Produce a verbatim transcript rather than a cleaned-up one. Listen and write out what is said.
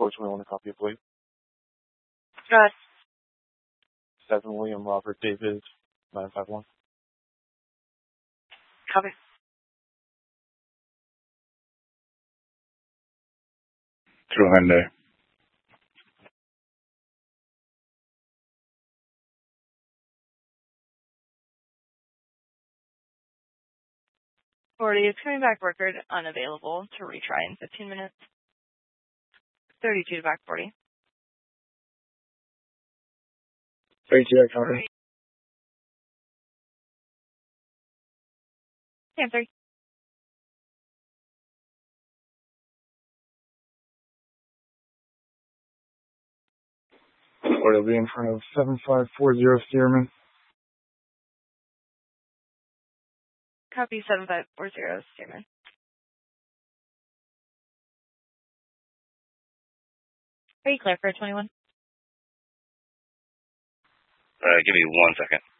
Fortunately, want a copy of Blake. Uh, Seven William Robert David nine five one. copy. True Hyundai. forty is coming back record unavailable to retry in fifteen minutes. thirty-two to back forty. thirty-two, I counted. Yeah, three. Or it'll be in front of seven five four zero Stearman. Copy seven five four zero, Stearman. Are you clear for twenty-one? Uh, give me one second.